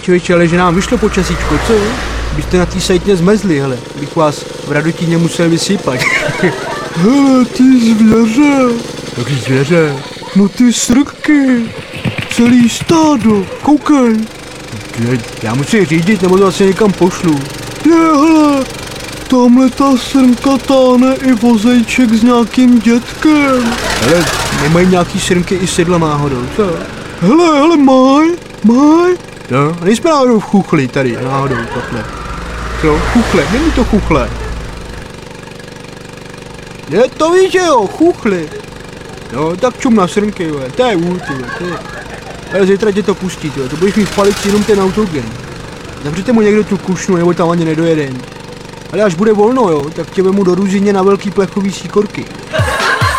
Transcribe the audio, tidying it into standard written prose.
člověče, ale že nám vyšlo počasíčko, co? Byste na té sajtně zmezli, hele, bych vás v Radotíně musel vysypat. Hele, ty zvěře. Jaký zvěře? No ty srky. Celý stádo, koukej. Já musím řídit, nebo to asi někam pošlu. Hele, tamhle ta srnka táhne i vozejček s nějakým dětkem. Hele, nemají nějaký srnky i sedla náhodou, co? Hele, maj. No, a nejsme náhodou v chuchli tady, náhodou, takhle. Co? Chuchle, není to chuchle. Je to víš, že jo, chuchli. No, tak čum na srnky, jo, to je ty jo. Ale zítra tě to pustí, jo, to budeš mít v palici jenom ten autogen. Zavřete mu někdo tu kušnu, nebo tam ani nedojede. Ale až bude volno, jo, tak tě vemu do Ruzině na velký plechový síkorky.